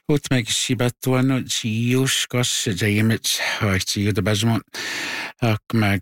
Utmek Shibatuano Chiush Gosh Jayimich Chi the Bajamont Akmag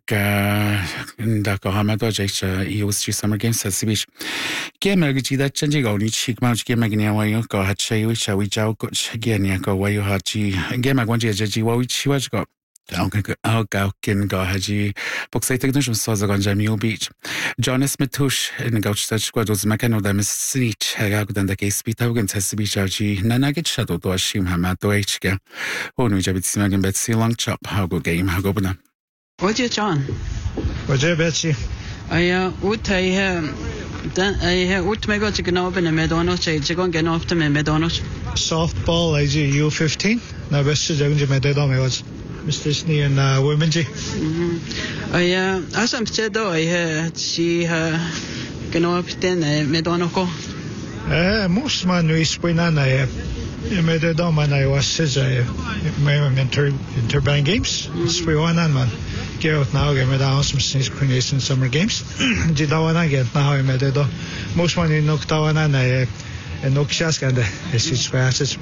Dakahamado Jay Use Summer Games Sasibich Gamagi that changing only chick mouch Gamagnia go had Shay which I wish out Genia go way you had G Gamagwanji Jaji which was got. Algaukin go haji boxating saws on Jamil Beach. John Smitush in Gouch Squads Macano da Miss Snitch, Hagag the case Bitogan Tessibichaji, Nanagit Shadow to Ashim Hamato Hga. Onu Jabitsmag and Betsy Long Chop, how go game, how go bana. What you, John? What you, Betsy? I would would make out chicken open a Medono, chicken get off to me, Medonos. Softball, U15. Now, best to Jones Medonos. Mr. Snee and Womenji. As I'm said though, I see her can up then Medonoco. Most man we spin on I made a dome and I was says I Interbank Games. We won on man. Get out now, get me down some synchronization summer games. Did I want to get now? I made it though. Most man in Noctawan and I Noxias and it's passes.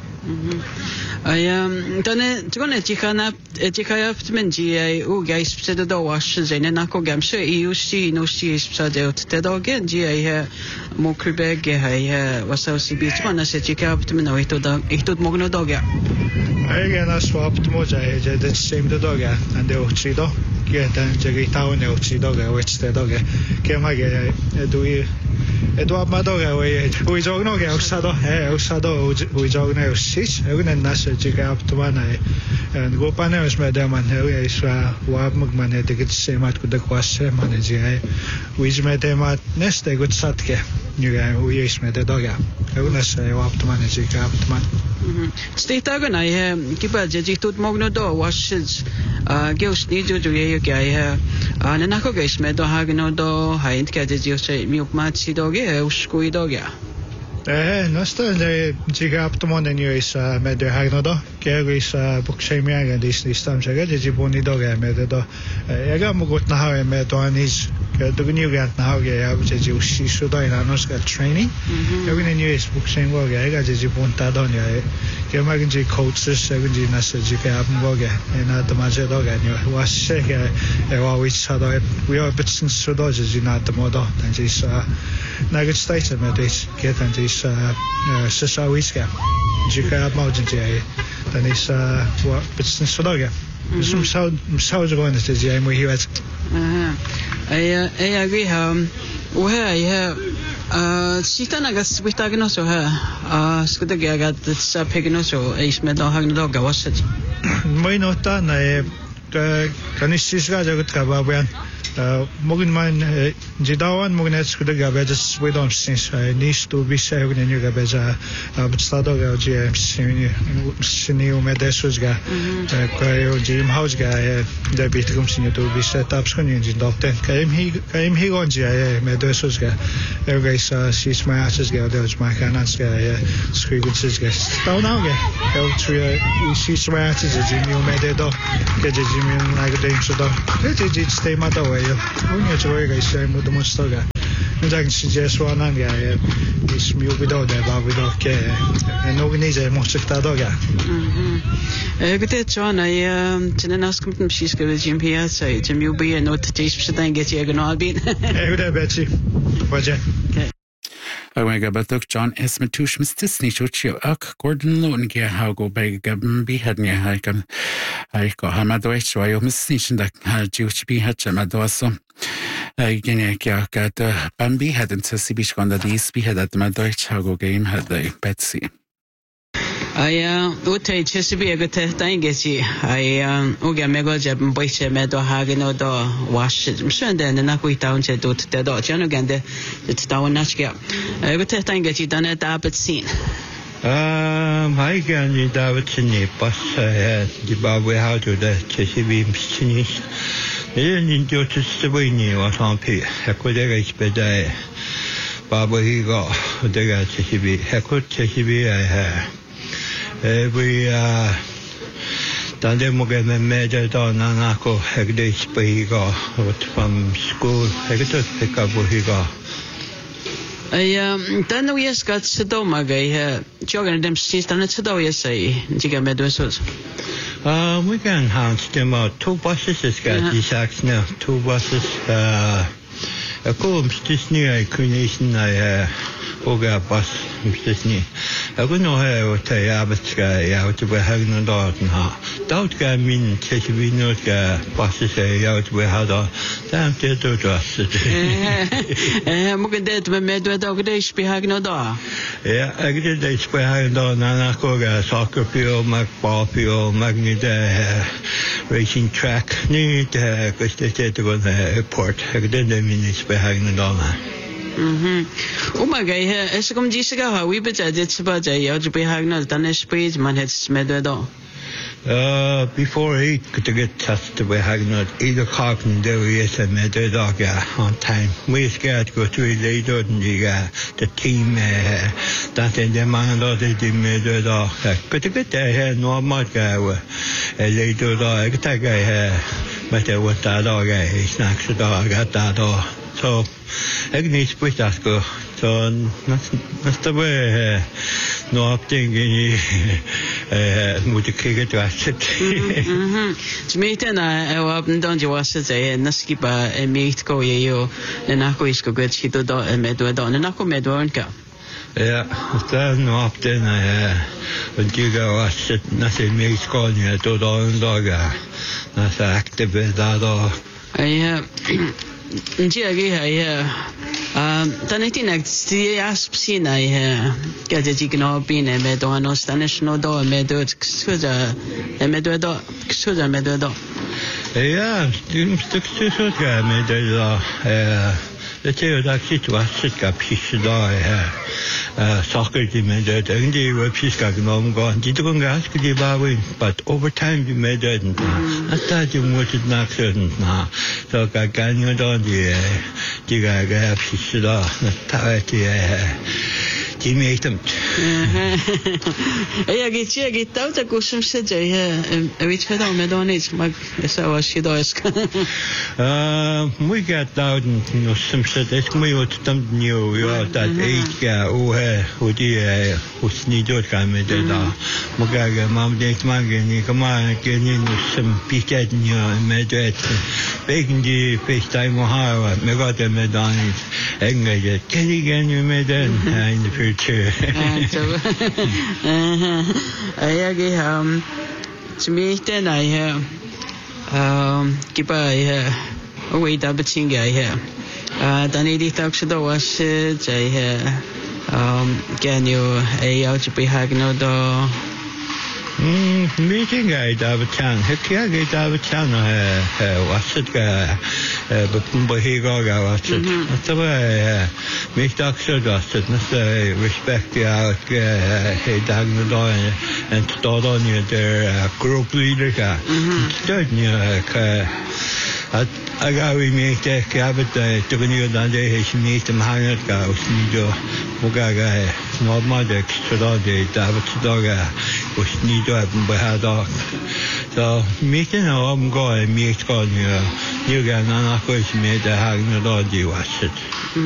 I done gonna Chicana Chicayaptmenji, who guys said the washes and Nako Gamsha, you see no she is Sadel Ted again, G.I. Mokribeg, I was so CB one, I said Chicaptman, it took Mogno dog. Again, I swapped Moja, the same the dog and the Ochido, get and Jaggy Town, the Ochido, which the dog came again. Do we? Edward Madoga, we jog no Sado, we jog no six, I wouldn't necessarily up to one and go panels, madam, and is Wabmugman, they get the same at the Quasem manager, which made them at Nest, a good Satke. You use me the dog. I wouldn't say up to manage it up to man. State Agan, I keep a judge to Mogno door, washes, girls need to do you guy, and Nako guys, Medo Hagano do, I ain't catches you say, milk matchy dog, squee dog. No, still the jig up to one and you is made the Hagnodo, Gary's book shaming and this time, I get the Jiboni dog. I made the dog. I got Mugot now, I made one is the new gat now, which is you see should I know got training. Every new is book same work. I got the Jibonta on ya. Gemaginji coaches, 17 message up and at the Major dog and you was sick. Which we are bits and so dodges in at the model and this nugget state and this get and this Sisa Whiska. Jika Mountain Jay, then it's what bits and so dog. Some sounds going to the game where he was. I agree. Where I have Sitanagas with Agnoso, Scudega got the Sapignoso, Ace Meadow Hagnoga, was it? Moinotan, can you see Gababian? Moginman Jidawan Mognets could have just we don't since I need to be saved in Ugabeza, but Stadoga, Sinio Medesusga, Jim House guy, the bit continue to be set up soon in Doctor. Came he on Jay Medesusga, every guys sees my asses go, there's my cannons guy, squeaking his guest. Down now, he sees my asses, Jimmy Mededo, get a Jimmy like a dame so let it stay my way. When you're very same with the Mustoga, and I can suggest one guy is mute without that, but we don't care. And no, we need a Mosetta dog. Good John, I didn't ask him she's going to Jim here, so Jim, you'll be a note to taste for then get you a good bit. Good, Betsy. Roger. I went about John S. Matush, Mr. Snitch, Gordon Lone, how go beg be had near Hikam. I got Hamadway, so I almost snitched that Jewish be had Chamadoso. I got Bambi had and Sessibish on the East, be had at the Madwich, how go game had the Betsy. I would take Chesapeake a good time, get you. I Uga Mego Jab and Boyce Meadow Hagano door, wash it. I'm sure then the Nakui Town said to the dog, John again, it's down Nashka. I would take time, get you done at Abbott scene. I can you Davidson, but the Barbie how to the Chesapeake Sinis. Then in Joseph Savini was on P. I could expect that Barbie he got the guy Chesapeake. I could Chesapeake I have. We Tande Mogame Major Don Anako Hegde Spigo from school, Hegde pick up Higo. Dan we got to do magay, jogging them seas, and it's a do you say, Jigga Medusos. We can have them out 2 buses, it's got these acts now, 2 buses. A comes this new inclination, Oga bus, Disney. I would know how to Abbotska out to be having a dog and ha. Doubt got mean, we know buses out we had a damn theatre dress. I'm going to made with dog days behind no door. Yeah, I did this behind on Anakoga, soccer field, ball field, magnet racing track, need because they said to go to the airport. I did the minutes behind the door. Oh my God, it's come Jessica, we bet I did about a yacht behind us, done a speed, man had smelled the door. Before 8 to get tested by Hagnot, 8 o'clock in the yes, I made the dog on time. We scared to go to a later than the team that in the man or they made the dog. But to get there, no more guy, a later dog, I got a guy, but I want that dog, he snacks the dog, I got that dog. So, I need to put that go. So, that's the way. No updating with the cricket to it. To me, then I don't you was it a Naskipa and meet go you and Ako is go get Chito and Medwedon and Ako Medwonka. Yeah, there's no updating. When you go, I said nothing makes calling you to the dog. That's active with that dog. Tanitin the aspsin I get a chicken bean and medo Spanish no door medo Xuda and medo Xuda medo. Yeah, students took to guy made the tail that it was sick up his soccer team made it and they were peace gone didn't ask the bar but over time you made it and I thought you wanted not certain now so I got you down the guy got his he made them. I get out a cushion said, which had on Medonits, my so she does. We got out and some said, it's me what some new, you are that 8 guy who dear who's needed come in the Mugaga, Mom, Dick Magan, come on, getting in some picket in your Madrid, baking the FaceTime Ohio, Megata Medonits, Engage, Kenny again, you made it in the future. To me, then I keep away double ching I hear. Then 80,000 was it. I hear can you a out to be having no door. Meeting I have a chan. Heck, I have a chan. What's it? But he got what's it? That's the way. Make doctor does it. Respect the out. Hey, dog the door and start on you their group leader. Don't you? I got we make the cabin to the new day. He made them hang out. Nido Mugaga, not my deck, so day, David Dogga, was Nido by her dog. So, making a home go and make on you got none of course made the hang the dog, you watch it.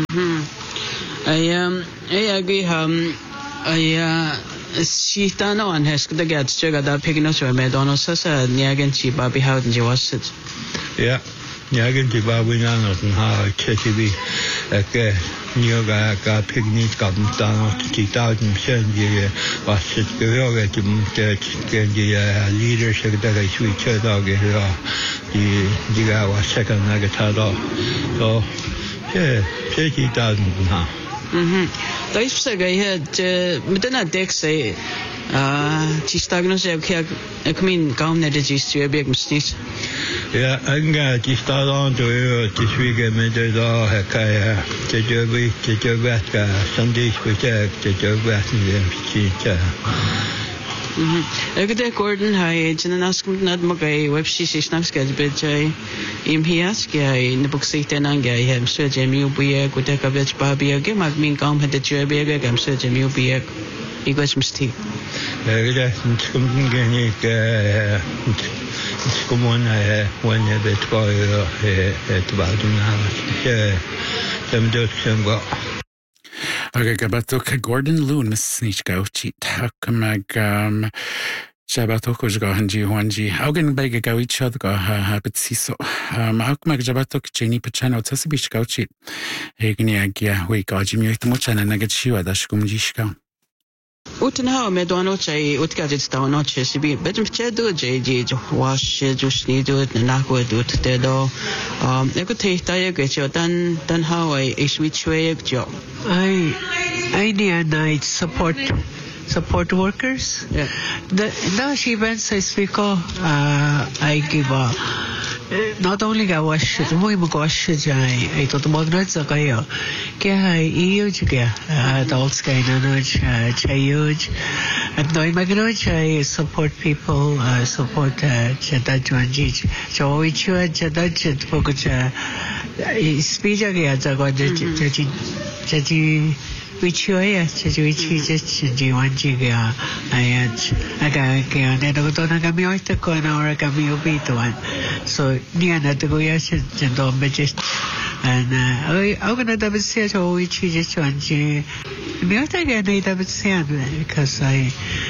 I agree. She done on has the get sugar that picking us or McDonald's as a Niagan cheap Bobby Howden, you was it. Yeah. Niagan cheap Bobby Nanos and how Chessie Nyoga picnic got down to 2007 was it the leadership that I switched dog the was second guitar dog. So yeah, 30,000 now. Those say I had Medina Deck say Chistagnos come in gone at the Gist to a big mistake. Yeah, I got to start on to this weekend. Made it all Hakaya, the Joby, the Jobatka, Sundays with the Jobat I could Gordon Hyde and ask not Mogay, web she snaps get bit J. Impiaski in the book seat and Angay, him Sir Jamie Beer, could take a bitch Barbie again. I've been gone at the Joby, I'm Sir Jamie Beer. He got some steep. It's come on when you bet go at about an hour. Some ducks and go. Okay, gabatok Gordon Loon Miss Snichka cheat hakamag Jabatok go hanji wanji. Augen bega go each other go habit siso. Hakamag Jabatok Jenny Pachano Tassibich go cheat. Hegniagia we go Jimmy Mochana Nagachiwa Dashkumjishka. Utenhau med donoche utgadit donoche sibi bedem chedo jeji wash jushni do na go do tedo ego teita yegecho dan how I switch way jo I need night support workers. Yeah. The events I speak of, I give not only ga wash muy wash I to magnets kayo kaya huge adults kayo no huge and no magnets I support people support chata juanji so we chua chata chet pokucha speech again jago jaji which way which just Jiwanji I got a gamioita corner or a gamio beat one. So near that the Goyash and Dombagist and I'm gonna double say to which is just one G. Miota get a double say because I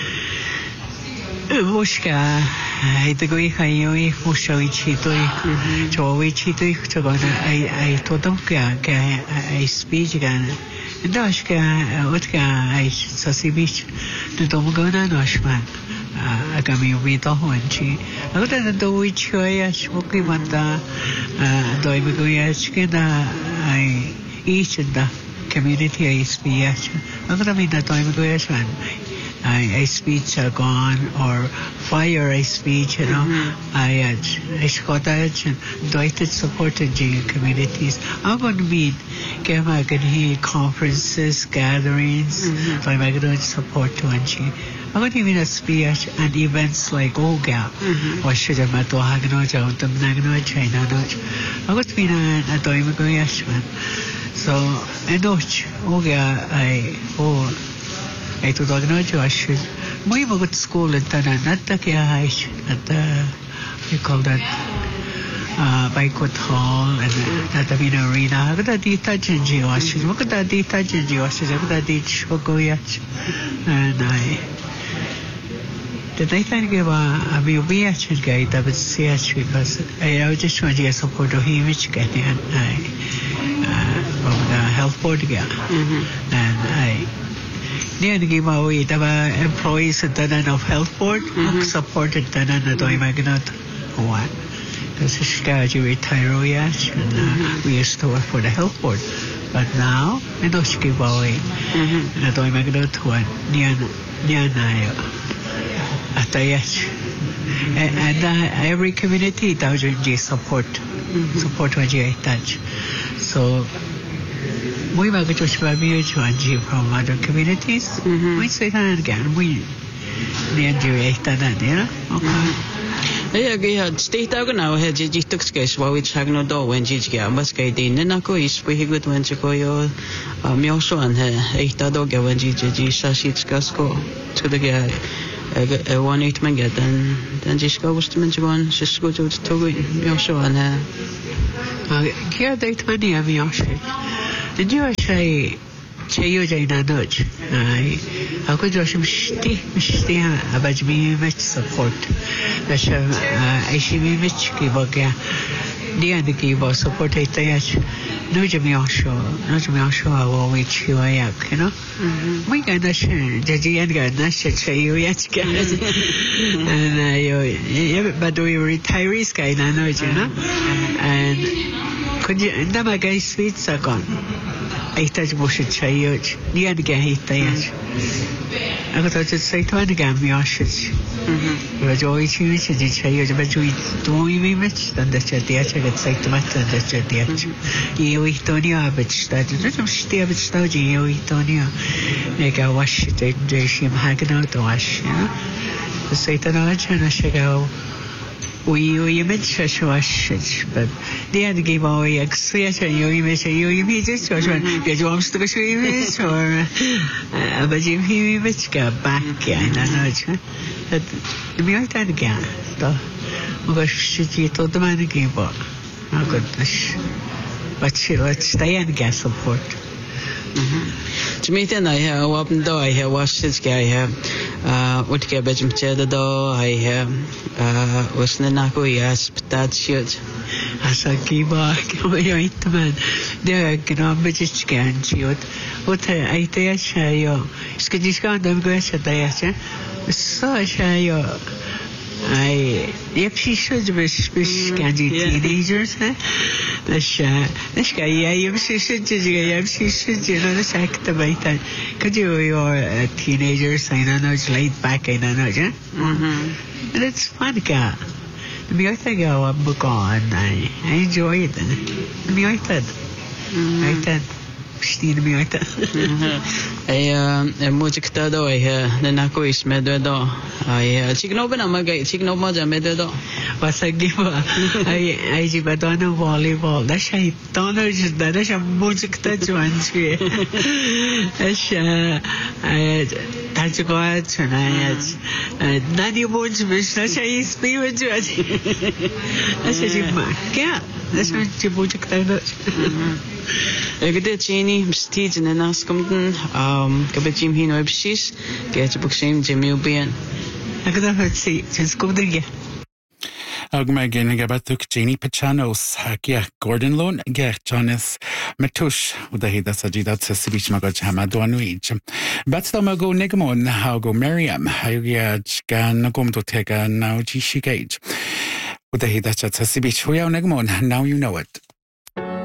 Mushka I the Goi Hayoi Mushoichito Jowichito to go I told them I speech again. Dashka utka ai sasibich de domgona noshman agami ubito honchi agora do wichoya shmuki manda do ibuya chkena ai each the community I speech agora mi da do ibuya shman I speech gone or fire I speech you know I shkotaj doited supported communities I'm going to meet Gama can hear conferences gatherings so I'm going to support to anchi I'm going to even a speech and events like Oga or Shidamato Hagno Jautam Nagno China I'm going to be a doimigo yashman so I know Oga I to dogno Josh. We were at school at Tanata at we call that banquet hall and at the arena. Look at that detergent washes. Look at that detergent washes. Look at that chocoyach. And the night I gave a BH guy that would see us because I just want to get support of him, which get from the health board again. And I near the game away, there were employees at the of health board who supported the Doimagnat one. Because it's graduate Tyroyach and we used to work for the health board. But now, I don't give away the Doimagnat one near Nayo at Tayach. And every community thousand support what you touch. So we were going to from other communities. We say that again. We enjoy that, you know? Okay. Yeah, state now had Jitox case while we check no door when Jiga was getting Nenako is pretty good when you go your Myoso and her dog when Gigi Shashits Gasco to the guy. 1-8 manget and then Jishka was to mention one, she's go to Myoso and her. Here they 20 of Myoso. Did you say? Cheyo na noche. Ako Joshua mishti abajmi much support. Dasha aishimi much kiboga. Dia de kibo support itayach. No jamyasho awo which you ayak, you know. We got nash jaji and got nash cheyo yachka. And but we retirees guy na noche, you know. And could you ndama guy sweets are gone. I touch bush at Chayot, near the Gahitayach. I got to say to the Gambiashits. We were always using the Chayot, but we do much than the Chatiach at Saitamat and the Chatiach. You eat on your average that little step at Stogy, you eat on your make a wash it, they shim hanging out to wash, you know. The Saitanach and a shadow. We image wash, but the other game away expression you image just get you to the image or but if you image go back I know that the mere time again though should you told the man game book oh goodness but let's stay and get support Jimmy I have opened door, I have washed this guy, I have, what get bedroom chair the door, I have, was Nako, yes, but that's shit. As a kiba, kiba, man. There are gnobbage scan, shoot. What I tell you, Skidiscan, the grass at the so I if she should be scanty teenagers, this guy, I she should, you know, the activate. Could you, your teenagers, I don't know, it's laid back, I don't know, yeah? And it's fun, car. I think I'll book on. I enjoy it. I did. Stine mi ojta. Music tado na nako is medo. Ay chigno ba na magay chigno mo ja medo. Pasagi ba ay jiba dono volleyball. Da siya tono jda da siya music ta juanchi. Asha tacho ko chana nani mo jbish na siya ispi mo juanchi. Asha jiba. Kya? Da siya music ta do. Gde chini mstit na naskomden kabe Jim hino bshis get bukshim Jimmy ubian. Agda hatsi skomden ge. Agmagin gabatuk Jenny Pachanos hakia Gordon Lone ger Jonas Matush udahida sajida tsibich magaj hamadoanuij. Batstamago negamon hago Miriam hagia gan gomdo tega now jishigage. Udahida tsibich huya negamon now you know it.